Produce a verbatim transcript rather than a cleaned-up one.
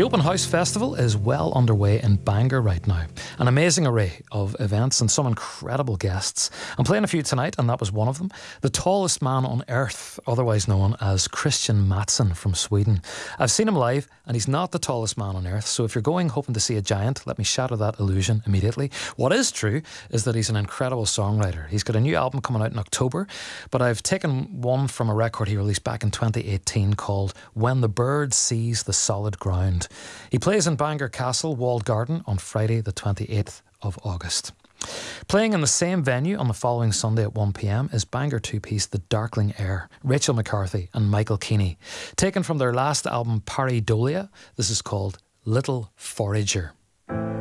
The Open House Festival is well underway in Bangor right now. An amazing array of events and some incredible guests. I'm playing a few tonight, and that was one of them. The tallest man on earth, otherwise known as Christian Mattsson from Sweden. I've seen him live, and he's not the tallest man on earth, so if you're going hoping to see a giant, let me shatter that illusion immediately. What is true is that he's an incredible songwriter. He's got a new album coming out in October, but I've taken one from a record he released back in twenty eighteen called When the Bird Sees the Solid Ground. He plays in Bangor Castle, Walled Garden on Friday the twenty-eighth of August. Playing in the same venue on the following Sunday at one p m is Bangor two-piece The Darkling Air, Rachel McCarthy and Michael Keeney. Taken from their last album Pareidolia, this is called Little Forager.